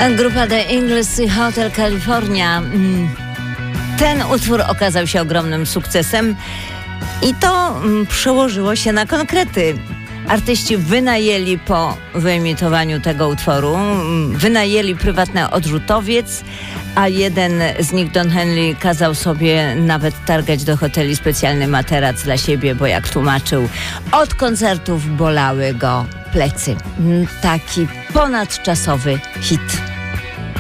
Grupa The English Hotel California. Ten utwór okazał się ogromnym sukcesem i to przełożyło się na konkrety. Artyści wynajęli po wyemitowaniu tego utworu, wynajęli prywatny odrzutowiec, a jeden z nich, Don Henley, kazał sobie nawet targać do hoteli specjalny materac dla siebie, bo jak tłumaczył, od koncertów bolały go plecy. Taki ponadczasowy hit.